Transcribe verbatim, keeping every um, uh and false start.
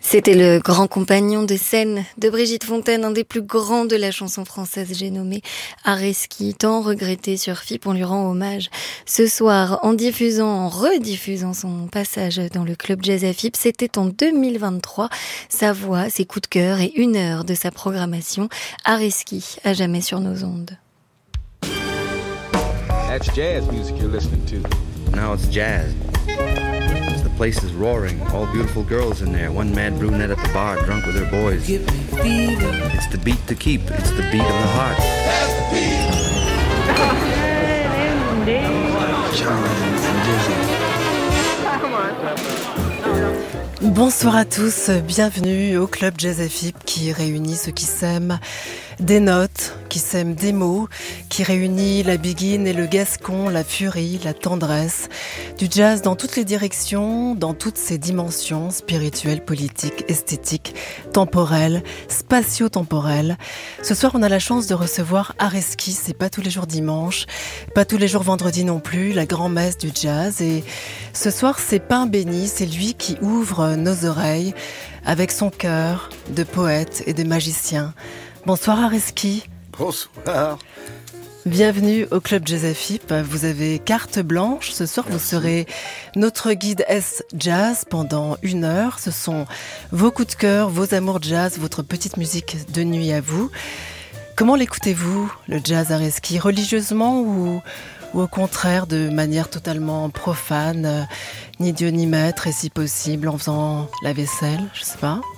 C'était le grand compagnon de scène de Brigitte Fontaine, un des plus grands de la chanson française, j'ai nommé Areski, tant regretté sur F I P, on lui rend hommage ce soir en diffusant, en rediffusant son passage dans le club jazz à F I P. C'était en deux mille vingt-trois, sa voix, ses coups de cœur et une heure de sa programmation. Areski, à jamais sur nos ondes. That's jazz music you're listening to. Now it's jazz. The place is roaring, all beautiful girls in there, one mad brunette at the bar, drunk with her boys. Give me fever. It's the beat to keep, it's the beat of the heart. That's the beat. Bonsoir à tous, bienvenue au Club Jazz à F I P qui réunit ceux qui s'aiment des notes, qui s'aiment des mots, qui réunit la biguine et le gascon, la furie, la tendresse, du jazz dans toutes les directions, dans toutes ses dimensions, spirituelles, politiques, esthétiques, temporelles, spatio-temporelles. Ce soir, on a la chance de recevoir Areski, c'est pas tous les jours dimanche, pas tous les jours vendredi non plus, la grand-messe du jazz. Et ce soir, c'est pain béni, c'est lui qui ouvre nos oreilles avec son cœur de poète et de magicien. Bonsoir Areski. Bonsoir. Bienvenue au Club Jazz à F I P. Vous avez carte blanche. Ce soir, Merci. Vous serez notre guide S Jazz pendant une heure. Ce sont vos coups de cœur, vos amours jazz, votre petite musique de nuit à vous. Comment l'écoutez-vous, le jazz Areski, religieusement ou, ou au contraire de manière totalement profane, ni Dieu ni maître, et si possible en faisant la vaisselle, je sais pas.